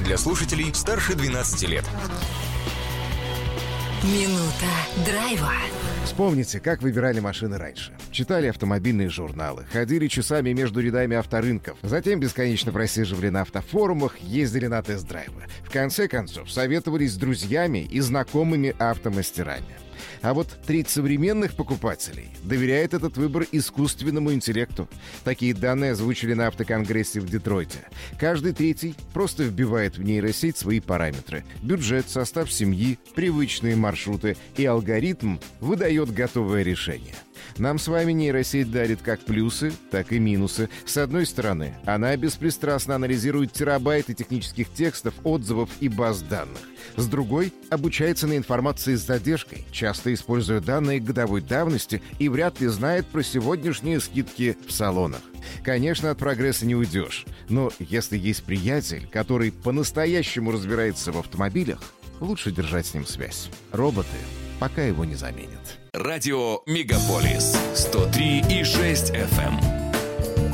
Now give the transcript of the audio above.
для слушателей старше 12 лет. Минута драйва. Вспомните, как выбирали машины раньше. Читали автомобильные журналы, ходили часами между рядами авторынков, затем бесконечно просиживали на автофорумах, ездили на тест-драйвы. В конце концов, советовались с друзьями и знакомыми автомастерами. А вот треть современных покупателей доверяет этот выбор искусственному интеллекту. Такие данные озвучили на автоконгрессе в Детройте. Каждый третий просто вбивает в нейросеть свои параметры: бюджет, состав семьи, привычные маршруты, и алгоритм выдает готовое решение. Нам с вами нейросеть дарит как плюсы, так и минусы. С одной стороны, она беспристрастно анализирует терабайты технических текстов, отзывов и баз данных. С другой, обучается на информации с задержкой, часто используя данные годовой давности, и вряд ли знает про сегодняшние скидки в салонах. Конечно, от прогресса не уйдешь, но если есть приятель, который по-настоящему разбирается в автомобилях, лучше держать с ним связь. Роботы пока его не заменят. Радио Мегаполис 103,6 FM.